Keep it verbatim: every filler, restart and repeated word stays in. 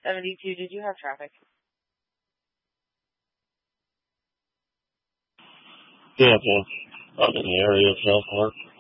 seventy-two, did you have traffic? Yeah, well, I'm in the area of South Park.